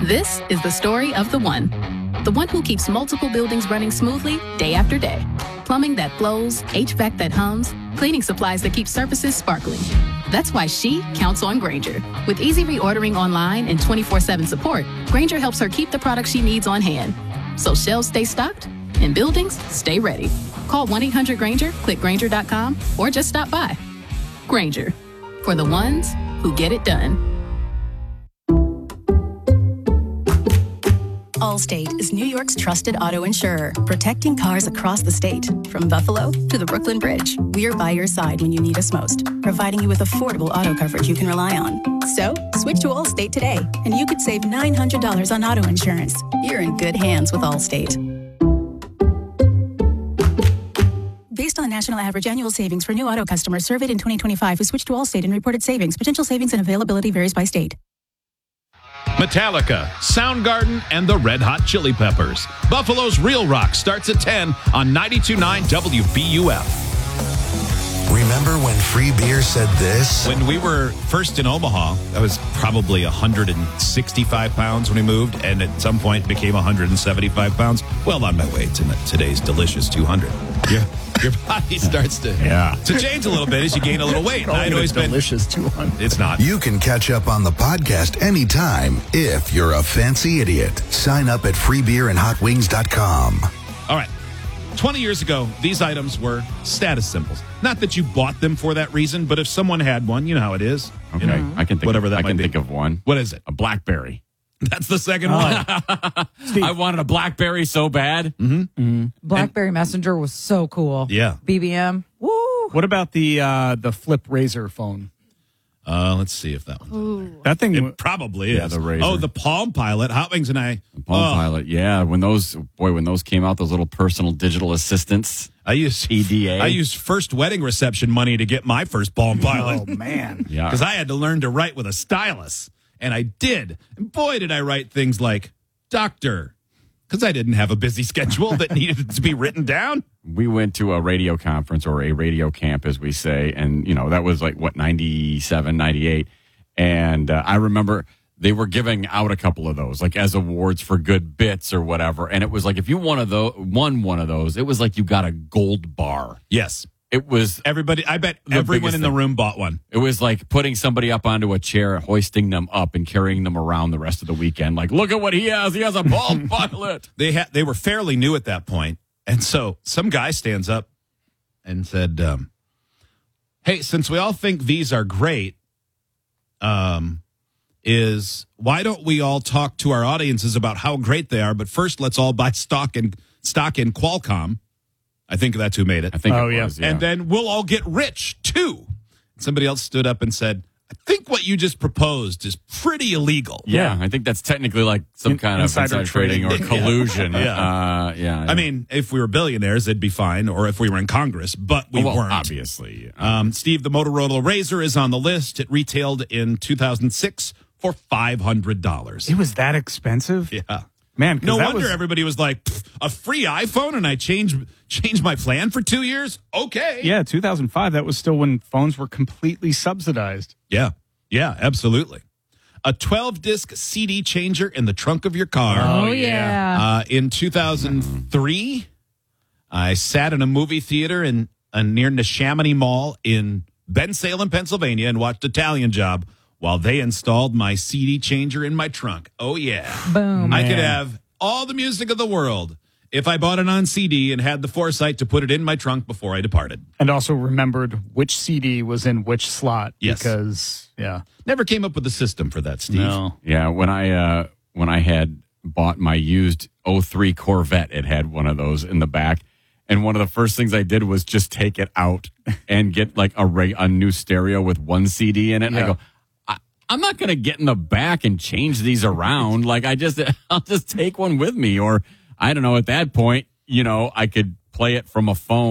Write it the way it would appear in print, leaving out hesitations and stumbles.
This is the story of the one who keeps multiple buildings running smoothly day after day. Plumbing that flows, HVAC that hums, cleaning supplies that keep surfaces sparkling. That's why she counts on Grainger. With easy reordering online and 24/7 support, Grainger helps her keep the products she needs on hand. So shelves stay stocked and buildings stay ready. Call 1-800-GRAINGER, click Grainger.com, or just stop by. Grainger, for the ones who get it done. Allstate is New York's trusted auto insurer, protecting cars across the state. From Buffalo to the Brooklyn Bridge, we're by your side when you need us most, providing you with affordable auto coverage you can rely on. So, switch to Allstate today, and you could save $900 on auto insurance. You're in good hands with Allstate. Based on the national average annual savings for new auto customers surveyed in 2025 who switched to Allstate and reported savings, potential savings and availability varies by state. Metallica, Soundgarden, and the Red Hot Chili Peppers. Buffalo's Real Rock starts at 10 on 92.9 WBUF. Remember when free beer said this? When we were first in Omaha, I was probably 165 pounds when we moved, and at some point became 175 pounds. Well, on my way to today's delicious 200. Yeah. Your body starts to change a little bit as you gain a little weight. I'd always been delicious 200. It's not. You can catch up on the podcast anytime if you're a fancy idiot. Sign up at freebeerandhotwings.com. All right. 20 years ago, these items were status symbols. Not that you bought them for that reason, but if someone had one, you know how it is. Okay, you know, I can think. Whatever of, that I might can be. think of one. What is it? A BlackBerry. That's the second one. I wanted a BlackBerry so bad. BlackBerry Messenger was so cool. Yeah. BBM. Woo. What about the Flip Razor phone? Let's see if that one's That thing. It probably is. Yeah, the Razor. Oh, the Palm Pilot. Hot Wings and I. Palm Pilot. Yeah, when those came out, those little personal digital assistants. I used PDA. I used first wedding reception money to get my first Palm Pilot. Oh man. Yeah. Because I had to learn to write with a stylus. And I did. And boy, did I write things like doctor. Because I didn't have a busy schedule that needed to be written down. We went to a radio conference, or a radio camp, as we say. And, that was like, 97, 98. And I remember they were giving out a couple of those, like as awards for good bits or whatever. And it was like, if you won one of those, it was like you got a gold bar. Yes. It was everybody. I bet everyone in the room bought one. It was like putting somebody up onto a chair, hoisting them up, and carrying them around the rest of the weekend. Like, look at what he has. He has a Palm Pilot. They were fairly new at that point, and so some guy stands up and said, "Hey, since we all think these are great, is why don't we all talk to our audiences about how great they are? But first, let's all buy stock in Qualcomm." I think that's who made it. I think it was, yeah. And then we'll all get rich, too. Somebody else stood up and said, I think what you just proposed is pretty illegal. Yeah, I think that's technically like some kind of insider trading or collusion. Yeah. I mean, if we were billionaires, it'd be fine, or if we were in Congress, but we weren't. Obviously. Steve, the Motorola Razr is on the list. It retailed in 2006 for $500. It was that expensive? Yeah. Man, no wonder everybody was like, a free iPhone and I changed my plan for 2 years? Okay. Yeah, 2005, that was still when phones were completely subsidized. Yeah, absolutely. A 12-disc CD changer in the trunk of your car. Oh, yeah. In 2003, I sat in a movie theater near Neshaminy Mall in Bensalem, Pennsylvania, and watched Italian Job while they installed my CD changer in my trunk. Oh, yeah. Boom. I could have all the music of the world if I bought it on CD and had the foresight to put it in my trunk before I departed. And also remembered which CD was in which slot. Yes. Because, Never came up with a system for that, Steve. No. Yeah, when I had bought my used 03 Corvette, it had one of those in the back. And one of the first things I did was just take it out and get like a new stereo with one CD in it. And I go, I'm not going to get in the back and change these around. Like I'll just take one with me. Or I don't know, at that point, I could play it from a phone.